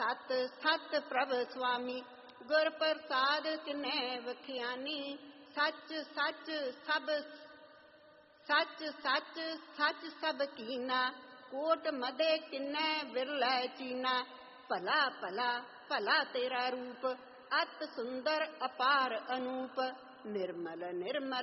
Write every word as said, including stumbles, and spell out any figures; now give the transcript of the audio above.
सत सत प्रभ स्वामी, गुर प्रसाद तिन्नै वखियानी। सच सच सब सच सच सच सब कीना, कोट मदे किन्नै विरलै चीना। भला भला भला तेरा रूप, अत सुंदर अपार अनूप। निर्मल निर्मल